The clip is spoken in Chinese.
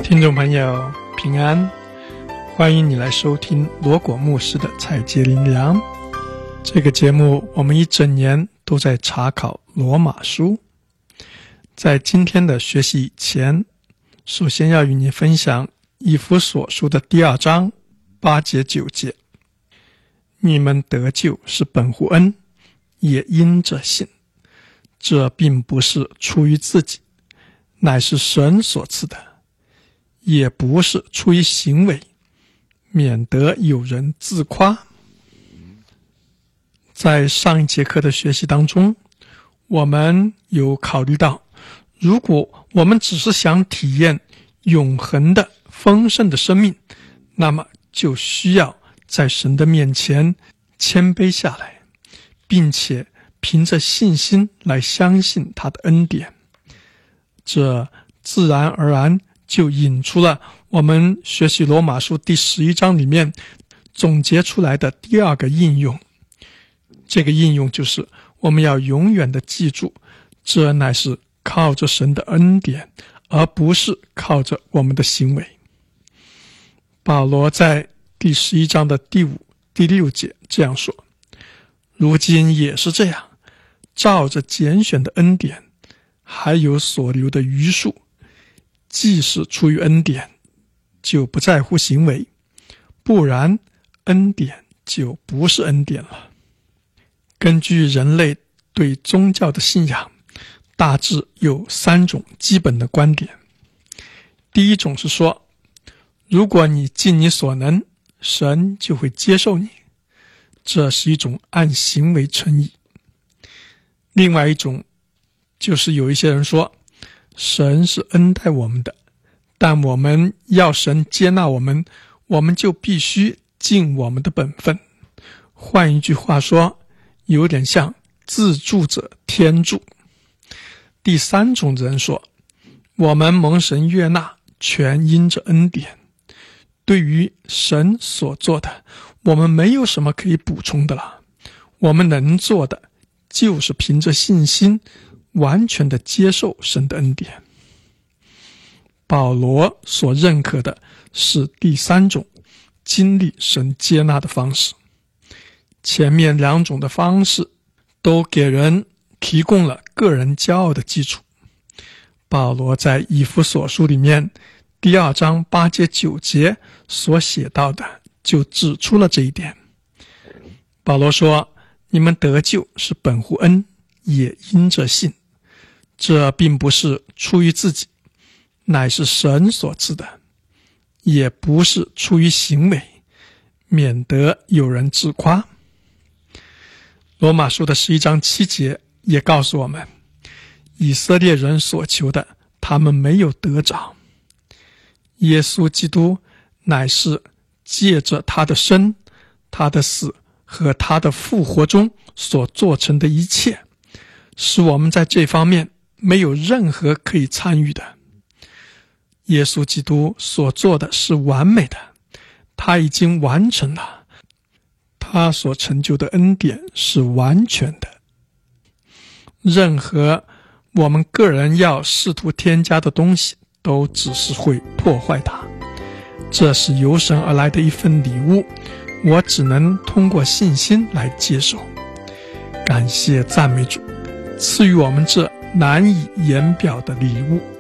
听众朋友平安，欢迎你来收听罗果牧师的采洁灵粮。这个节目我们一整年都在查考罗马书。在今天的学习以前，首先要与你分享以弗所书的第2章8节9节。你们得救是本乎恩，也因着信。这并不是出于自己，乃是神所赐的，也不是出于行为，免得有人自夸。在上一节课的学习当中，我们有考虑到，如果我们只是想体验永恒的丰盛的生命，那么就需要在神的面前谦卑下来，并且凭着信心来相信他的恩典。这自然而然就引出了我们学习罗马书第11章里面总结出来的第2个应用。这个应用就是我们要永远的记住，这乃是靠着神的恩典，而不是靠着我们的行为。保罗在第11章的第5、第6节这样说：如今也是这样，照着拣选的恩典，还有所留的余数，既是出于恩典，就不在乎行为，不然恩典就不是恩典了。根据人类对宗教的信仰，大致有3种基本的观点。第一种是说，如果你尽你所能，神就会接受你，这是一种按行为称义。另外一种就是有一些人说，神是恩待我们的，但我们要神接纳我们，我们就必须尽我们的本分。换一句话说，有点像自助者天助。第3种人说，我们蒙神悦纳，全因着恩典。对于神所做的，我们没有什么可以补充的了，我们能做的就是凭着信心完全的接受神的恩典。保罗所认可的是第3种经历神接纳的方式。前面2种的方式都给人提供了个人骄傲的基础。保罗在以弗所书里面第2章8节9节所写到的就指出了这一点。保罗说，你们得救是本乎恩，也因着信。这并不是出于自己，乃是神所赐的，也不是出于行为，免得有人自夸。罗马书的11章7节也告诉我们，以色列人所求的，他们没有得着。耶稣基督乃是借着他的生、他的死和他的复活中所做成的一切，使我们在这方面没有任何可以参与的。耶稣基督所做的是完美的，他已经完成了，他所成就的恩典是完全的。任何我们个人要试图添加的东西，都只是会破坏它。这是由神而来的一份礼物，我只能通过信心来接受。感谢赞美主，赐予我们这难以言表的礼物。